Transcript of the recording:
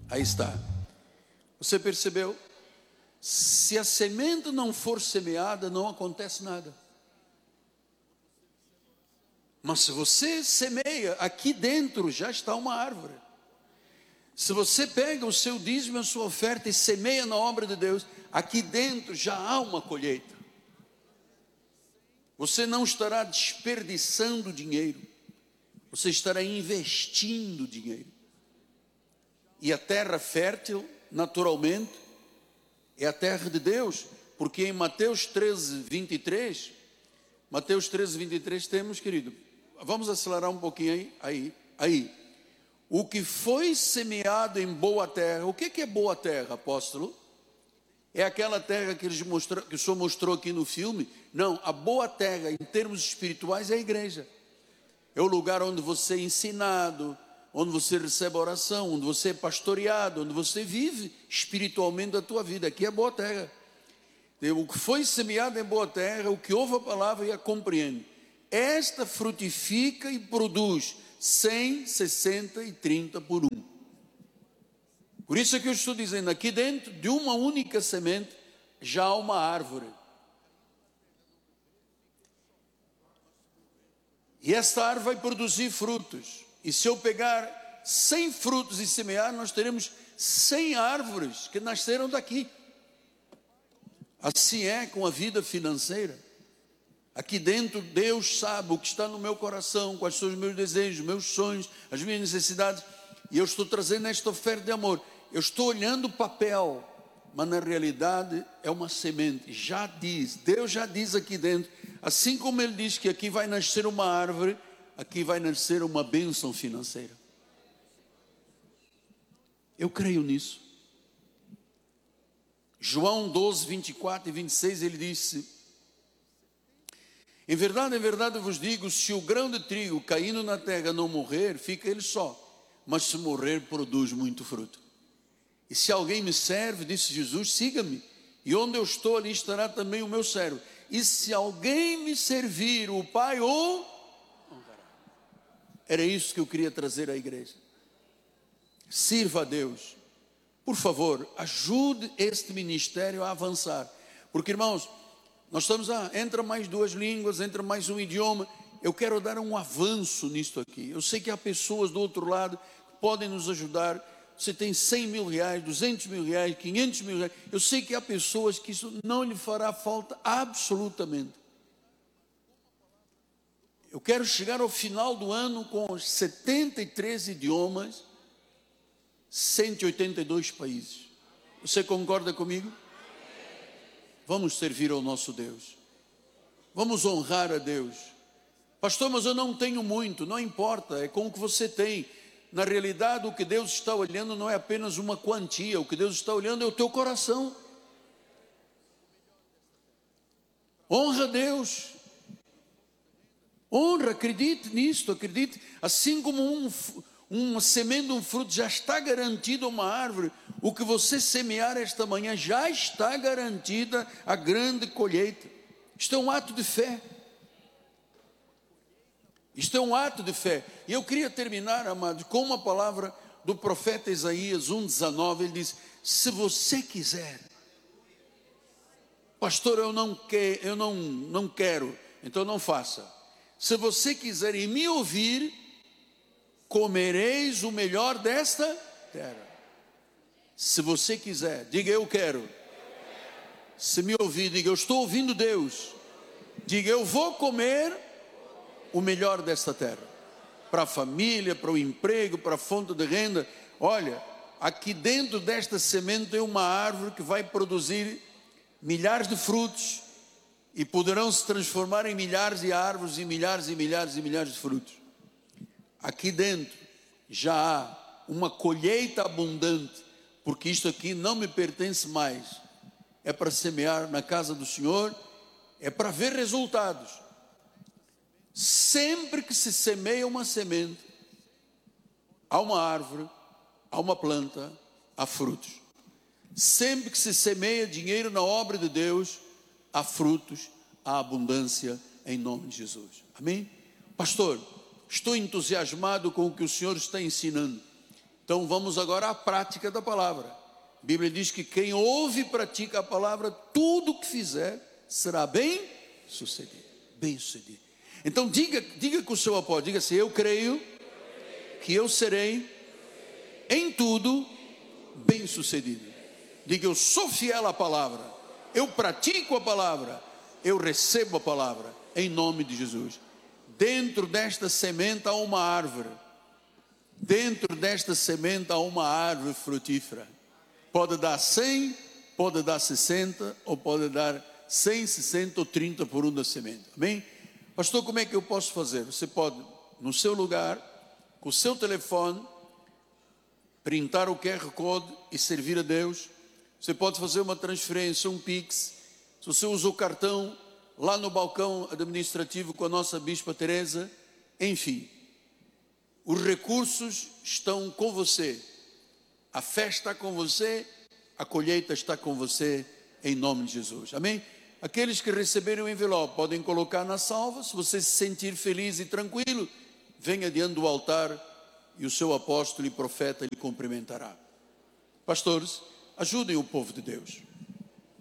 Aí está. Você percebeu? Se a semente não for semeada, não acontece nada. Mas se você semeia, aqui dentro já está uma árvore. Se você pega o seu dízimo, a sua oferta e semeia na obra de Deus, aqui dentro já há uma colheita. Você não estará desperdiçando dinheiro, você estará investindo dinheiro. E a terra fértil, naturalmente, é a terra de Deus, porque em Mateus 13, 23, temos, querido, vamos acelerar um pouquinho aí. O que foi semeado em boa terra, o que é boa terra, apóstolo? É aquela terra que o Senhor mostrou aqui no filme? Não, a boa terra em termos espirituais é a igreja. É o lugar onde você é ensinado, onde você recebe oração, onde você é pastoreado, onde você vive espiritualmente a tua vida. Aqui é boa terra. O que foi semeado em boa terra, o que ouve a palavra e a compreende, esta frutifica e produz 100, 60 e 30 por um. Por isso é que eu estou dizendo, aqui dentro de uma única semente já há uma árvore. E esta árvore vai produzir frutos. E se eu pegar 100 frutos e semear, nós teremos 100 árvores que nasceram daqui. Assim é com a vida financeira. Aqui dentro Deus sabe o que está no meu coração, quais são os meus desejos, meus sonhos, as minhas necessidades. E eu estou trazendo esta oferta de amor. Eu estou olhando o papel, mas na realidade é uma semente. Deus já diz aqui dentro, assim como Ele diz que aqui vai nascer uma árvore, aqui vai nascer uma bênção financeira. Eu creio nisso. João 12, 24 e 26, ele disse: em verdade eu vos digo, se o grão de trigo caindo na terra não morrer, fica ele só, mas se morrer, produz muito fruto. E se alguém me serve, disse Jesus, siga-me, e onde eu estou, ali estará também o meu servo. E se alguém me servir, o Pai o honrará. Era isso que eu queria trazer à igreja. Sirva a Deus. Por favor, ajude este ministério a avançar. Porque, irmãos, nós estamos, entra mais 2 línguas, entra mais um idioma. Eu quero dar um avanço nisto aqui. Eu sei que há pessoas do outro lado que podem nos ajudar. Você tem 100 mil reais, 200 mil reais, 500 mil reais. Eu sei que há pessoas que isso não lhe fará falta absolutamente. Eu quero chegar ao final do ano com 73 idiomas, 182 países. Você concorda comigo? Vamos servir ao nosso Deus. Vamos honrar a Deus. Pastor, mas eu não tenho muito. Não importa, é com o que você tem. Na realidade, o que Deus está olhando não é apenas uma quantia. O que Deus está olhando é o teu coração. Honra a Deus. Honra, acredite nisto, acredite. Assim como uma semente, um fruto já está garantido a uma árvore, o que você semear esta manhã já está garantida a grande colheita. Isto é um ato de fé. Isto é um ato de fé. E eu queria terminar, amados, com uma palavra do profeta Isaías 1,19. Ele diz: se você quiser, pastor, eu não quero, então não faça. Se você quiser e me ouvir, comereis o melhor desta terra. Se você quiser, diga eu quero. Se me ouvir, diga eu estou ouvindo Deus. Diga eu vou comer o melhor desta terra, para a família, para o emprego, para a fonte de renda. Olha, aqui dentro desta semente tem uma árvore que vai produzir milhares de frutos e poderão se transformar em milhares de árvores e milhares e milhares e milhares de frutos. Aqui dentro já há uma colheita abundante, porque isto aqui não me pertence mais. É para semear na casa do Senhor, é para ver resultados. Sempre que se semeia uma semente, há uma árvore, há uma planta, há frutos. Sempre que se semeia dinheiro na obra de Deus, há frutos, há abundância em nome de Jesus. Amém? Pastor, estou entusiasmado com o que o Senhor está ensinando. Então vamos agora à prática da palavra. A Bíblia diz que quem ouve e pratica a palavra, tudo o que fizer será bem sucedido. Bem sucedido. Então diga com o seu apóstolo, diga assim: eu creio que eu serei em tudo bem sucedido. Diga: eu sou fiel à palavra, eu pratico a palavra, eu recebo a palavra, em nome de Jesus. Dentro desta semente há uma árvore. Dentro desta semente há uma árvore frutífera. Pode dar 100, pode dar 60, ou pode dar 100, 60 ou 30 por um da semente. Amém? Pastor, como é que eu posso fazer? Você pode, no seu lugar, com o seu telefone, printar o QR Code e servir a Deus. Você pode fazer uma transferência, um Pix. Se você usa o cartão, lá no balcão administrativo com a nossa Bispa Teresa. Enfim, os recursos estão com você. A fé está com você, a colheita está com você, em nome de Jesus. Amém? Aqueles que receberem o envelope podem colocar na salva. Se você se sentir feliz e tranquilo, venha diante do altar e o seu apóstolo e profeta lhe cumprimentará. Pastores, ajudem o povo de Deus.